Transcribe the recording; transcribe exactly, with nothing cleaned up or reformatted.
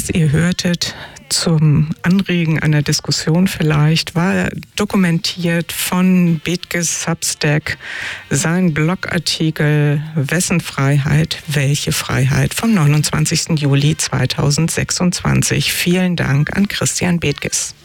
Was ihr hörtet zum Anregen einer Diskussion vielleicht, war dokumentiert von Bethges Substack, sein Blogartikel Wessen Freiheit, welche Freiheit vom neunundzwanzigsten Juli zweitausendsechsundzwanzig. Vielen Dank an Christian Bethges.